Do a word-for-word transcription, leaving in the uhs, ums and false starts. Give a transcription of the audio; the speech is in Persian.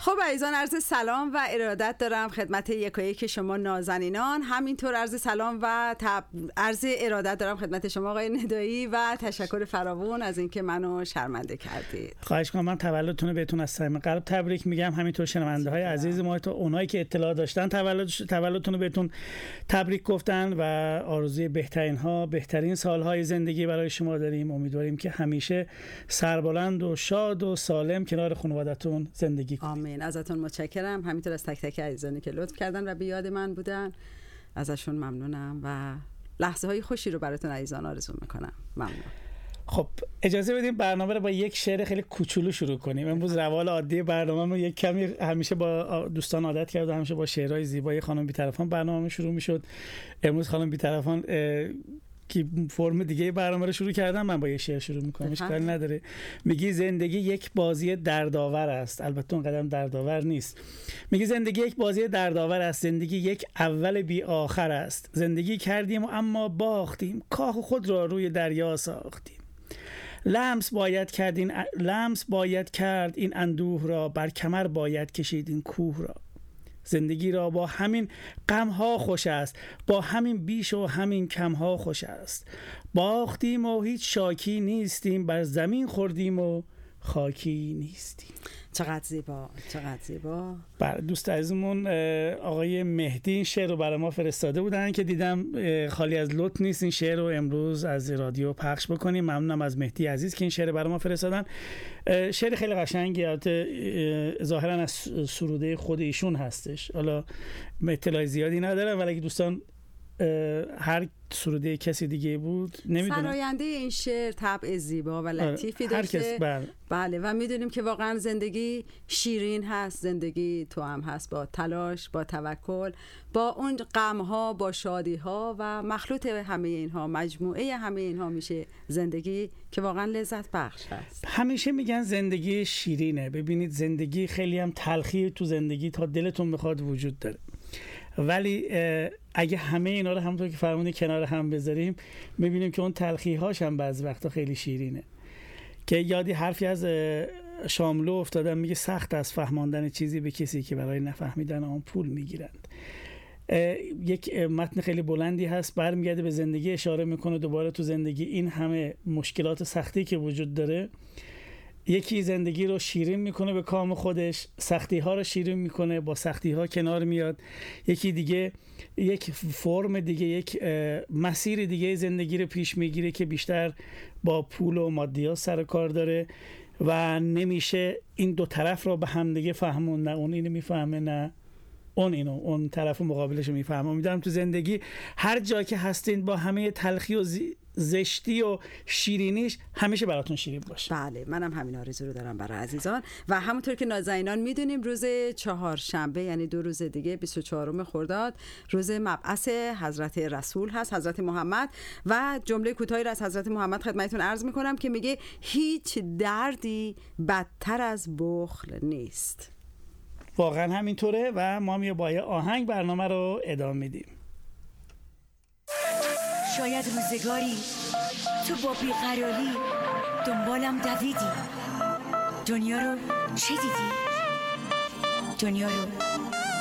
خب عزیزان، عرض سلام و ارادت دارم خدمت یکایک شما نازنینان. همینطور عرض سلام و تب... عرض ارادت دارم خدمت شما آقای ندایی و تشکر فراوان از اینکه منو شرمنده کردید. خواهش کنم. من تولدتون رو بهتون از صمیم قلب تبریک میگم. همینطور شنونده های عزیز ما، تو اونایی که اطلاع داشتن تولد تولدتون رو بهتون تبریک گفتن و آرزوی بهترین ها بهترین سالهای زندگی برای شما داریم. امیدواریم که همیشه سربلند و شاد و سالم کنار خانواده‌تون زندگی کنید. آمین. ازتون متشکرم. همینطور از تک تک عزیزانی که لطف کردن و به یاد من بودن، ازشون ممنونم و لحظه های خوشی رو براتون عزیزان آرزو میکنم. ممنون. خب اجازه بدیم برنامه رو با یک شعر خیلی کوچولو شروع کنیم. امروز روال عادی برنامه‌مون یک کمی، همیشه با دوستان عادت کردم همیشه با شعرهای زیبای خانم بی‌طرفان برنامه شروع میشد. امروز خانم بی‌طرفان که فرم دیگه برنامه رو شروع کردم، من با یه شعر شروع میکنم. اشکال نداره. میگی زندگی یک بازی دردآور است. البته اون قدم دردآور نیست. میگی زندگی یک بازی دردآور است. زندگی یک اول بی آخر است. زندگی کردیم و اما باختیم، کاه خود را روی دریا ساختیم. لمس باید کرد این لمس باید کرد این اندوه را، بر کمر باید کشید این کوه را. زندگی را با همین غم ها خوش است، با همین بیش و همین کم ها خوش است. باختیم و هیچ شاکی نیستیم، بر زمین خوردیم و خاکی نیستیم. چقدر زیبا، چقدر زیبا. بر دوست عزیزمون آقای مهدی این شعر رو برای ما فرستاده بودن که دیدم خالی از لطف نیست این شعر رو امروز از رادیو پخش بکنیم. ممنونم از مهدی عزیز که این شعر برای ما فرستادن. شعر خیلی قشنگی، البته ظاهرا از سروده خود ایشون هستش. حالا اطلاع زیادی ندارم، ولی اگه دوستان هر سروده کسی دیگه بود نمیدونم. سراینده این شعر طبع زیبا و لطیفی داشته. بله. بله و میدونیم که واقعا زندگی شیرین هست. زندگی تو هم هست، با تلاش، با توکل، با اون غم ها، با شادی ها و مخلوط همه اینها، مجموعه همه اینها میشه زندگی که واقعا لذت بخش هست. همیشه میگن زندگی شیرینه. ببینید زندگی خیلی هم تلخی تو زندگی تا دلتون بخواد وجود داره، ولی اگه همه اینا رو همونطور که فرمودید کنار هم بذاریم، میبینیم که اون تلخی هاش هم بعضی وقتا خیلی شیرینه. که یادی حرفی از شاملو افتادم، میگه سخت از فهماندن چیزی به کسی که برای نفهمیدن آن پول میگیرند. یک متن خیلی بلندی هست، برمیگرده به زندگی، اشاره میکنه دوباره تو زندگی این همه مشکلات سختی که وجود داره، یکی زندگی رو شیرین میکنه به کام خودش، سختی ها رو شیرین میکنه، با سختی ها کنار میاد. یکی دیگه یک فرم دیگه، یک مسیر دیگه زندگی رو پیش میگیره که بیشتر با پول و مادیات سر کار داره و نمیشه این دو طرف رو به هم دیگه فهمون. نه اون اینو میفهمه، نه اون اینو اون طرف مقابلش رو میفهمه. امیدوارم تو زندگی هر جا که هستین با همه تلخی و زی... زشتی و شیرینیش همیشه براتون شیرین باشه. بله، منم همین آرزو رو دارم برای عزیزان. و همونطور که نازنینان میدونیم روز چهارشنبه، یعنی دو روز دیگه، بیست و چهارم خرداد، روز مبعث حضرت رسول هست، حضرت محمد. و جمله کوتاهی را از حضرت محمد خدمتتون عرض میکنم که میگه هیچ دردی بدتر از بخل نیست. واقعا همینطوره و ما می با آهنگ برنامه رو ادامه میدیم. شاید روزگاری تو با بیقراری دنبالم دویدی، دنیا رو چه دیدی؟ دنیا رو